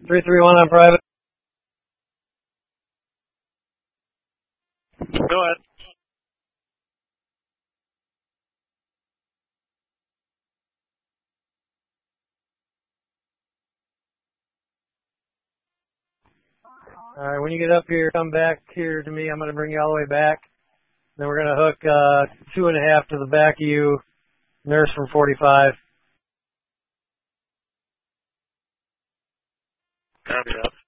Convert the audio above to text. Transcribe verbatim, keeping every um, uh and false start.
three three one on private. Go ahead. All right, when you get up here, come back here to me. I'm going to bring you all the way back. Then we're going to hook uh, two and a half to the back of you, nurse from forty-five. Copy that.